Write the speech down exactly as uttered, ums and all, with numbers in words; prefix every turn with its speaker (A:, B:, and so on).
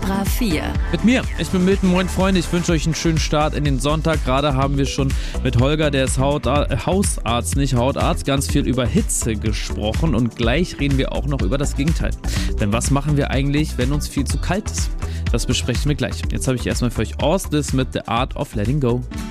A: Extra vier.
B: Mit mir, ich bin Milton, moin Freunde, ich wünsche euch einen schönen Start in den Sonntag. Gerade haben wir schon mit Holger, der ist Hautar- äh, Hausarzt, nicht Hautarzt, ganz viel über Hitze gesprochen und gleich reden wir auch noch über das Gegenteil. Denn was machen wir eigentlich, wenn uns viel zu kalt ist? Das besprechen wir gleich. Jetzt habe ich erstmal für euch Austis mit The Art of Letting Go.